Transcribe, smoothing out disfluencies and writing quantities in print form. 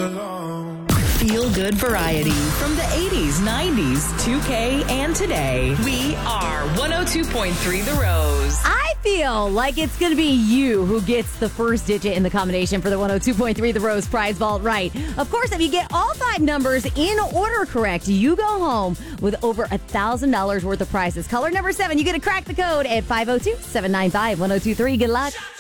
alone. Feel good variety from the 80s, 90s, 2K, and today. We are 102.3 The Rose. I feel like it's going to be you who gets the first digit in the combination for the 102.3 The Rose Prize Vault right. Of course, if you get all 5 numbers in order correct, you go home with over $1,000 worth of prizes. Caller number 7, you get to crack the code at 502-795-1023. Good luck.